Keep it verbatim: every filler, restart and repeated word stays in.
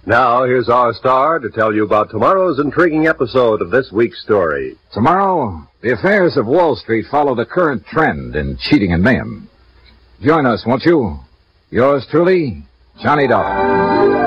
Now, here's our star to tell you about tomorrow's intriguing episode of this week's story. Tomorrow, the affairs of Wall Street follow the current trend in cheating and mayhem. Join us, won't you? Yours truly, Johnny Dollar.